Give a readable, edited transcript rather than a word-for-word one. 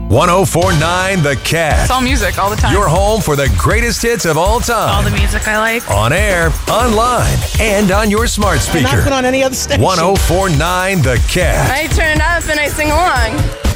1049 The Cat. It's all music all the time. Your home for the greatest hits of all time. All the music I like. On air, online, and on your smart speaker. Not been on any other station. 1049 The Cat. I turn it up and I sing along.